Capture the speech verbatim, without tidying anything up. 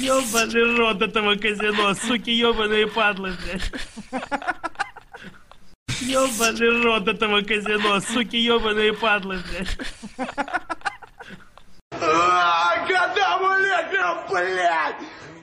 Ёбаный рот этого казино, суки ёбаные падлы, блядь. Ёбаный рот этого казино, суки ёбаные падлы, блядь. А, когда мы летим, блядь!